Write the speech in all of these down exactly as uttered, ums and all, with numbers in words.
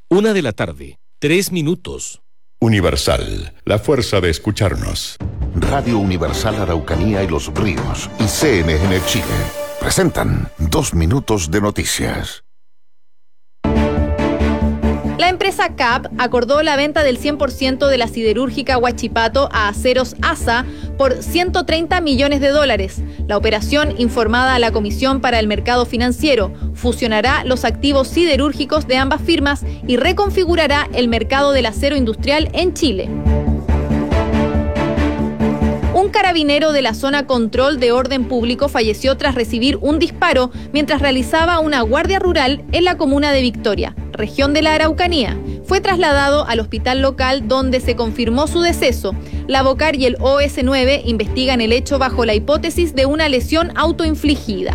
Una de la tarde, tres minutos. Universal, la fuerza de escucharnos. Radio Universal Araucanía y Los Ríos y C N N Chile presentan Dos Minutos de Noticias. La empresa C A P acordó la venta del cien por ciento de la siderúrgica Huachipato a Aceros A S A por ciento treinta millones de dólares. La operación, informada a la Comisión para el Mercado Financiero, fusionará los activos siderúrgicos de ambas firmas y reconfigurará el mercado del acero industrial en Chile. Un carabinero de la zona control de orden público falleció tras recibir un disparo mientras realizaba una guardia rural en la comuna de Victoria, región de la Araucanía. Fue trasladado al hospital local donde se confirmó su deceso. La Bocar y el O S nueve investigan el hecho bajo la hipótesis de una lesión autoinfligida.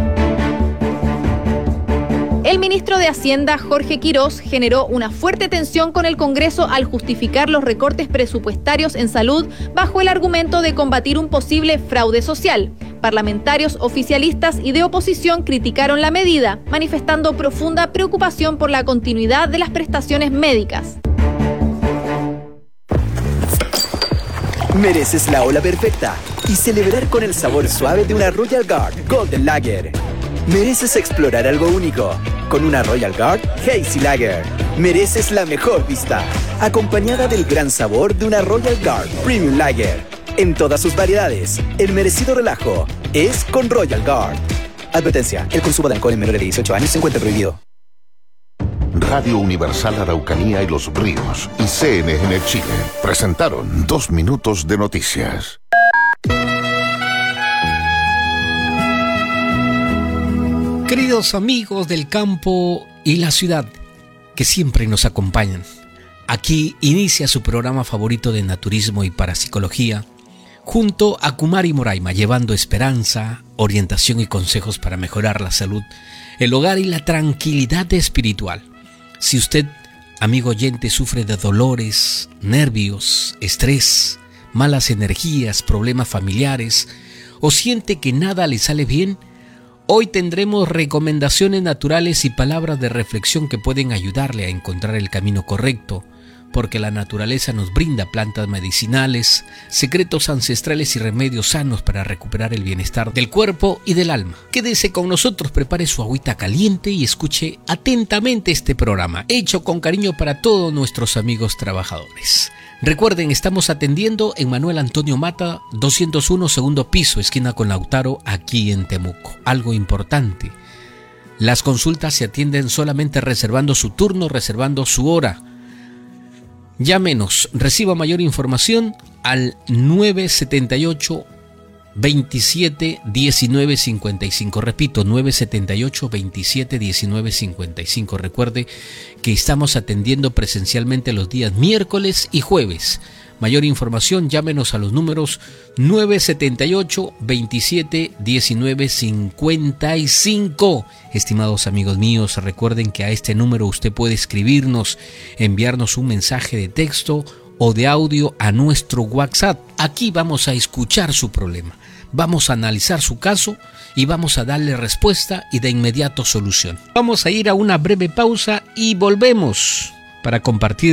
El ministro de Hacienda, Jorge Quirós, generó una fuerte tensión con el Congreso al justificar los recortes presupuestarios en salud bajo el argumento de combatir un posible fraude social. Parlamentarios oficialistas y de oposición criticaron la medida, manifestando profunda preocupación por la continuidad de las prestaciones médicas. Mereces la ola perfecta y celebrar con el sabor suave de una Royal Guard Golden Lager. Mereces explorar algo único con una Royal Guard Hazy Lager. Mereces la mejor vista, acompañada del gran sabor de una Royal Guard Premium Lager. En todas sus variedades, el merecido relajo es con Royal Guard. Advertencia, el consumo de alcohol en menores de dieciocho años se encuentra prohibido. Radio Universal Araucanía y Los Ríos y C N N Chile presentaron Dos Minutos de Noticias. Queridos amigos del campo y la ciudad que siempre nos acompañan, aquí inicia su programa favorito de naturismo y parapsicología junto a Kumari Moraima, llevando esperanza, orientación y consejos para mejorar la salud, el hogar y la tranquilidad espiritual. Si usted, amigo oyente, sufre de dolores, nervios, estrés, malas energías, problemas familiares o siente que nada le sale bien, hoy tendremos recomendaciones naturales y palabras de reflexión que pueden ayudarle a encontrar el camino correcto, porque la naturaleza nos brinda plantas medicinales, secretos ancestrales y remedios sanos para recuperar el bienestar del cuerpo y del alma. Quédese con nosotros, prepare su agüita caliente y escuche atentamente este programa, hecho con cariño para todos nuestros amigos trabajadores. Recuerden, estamos atendiendo en Manuel Antonio Mata, doscientos uno, segundo piso, esquina con Lautaro, aquí en Temuco. Algo importante, las consultas se atienden solamente reservando su turno, reservando su hora. Llámenos, reciba mayor información al nueve setenta y ocho, veintisiete, diecinueve cincuenta y cinco. Repito, nueve setenta y ocho, veintisiete, diecinueve cincuenta y cinco. Recuerde que estamos atendiendo presencialmente los días miércoles y jueves. Mayor información, llámenos a los números nueve setenta y ocho, veintisiete, diecinueve cincuenta y cinco. Estimados amigos míos, recuerden que a este número usted puede escribirnos, enviarnos un mensaje de texto o de audio a nuestro WhatsApp. Aquí vamos a escuchar su problema, vamos a analizar su caso y vamos a darle respuesta y de inmediato solución. Vamos a ir a una breve pausa y volvemos para compartir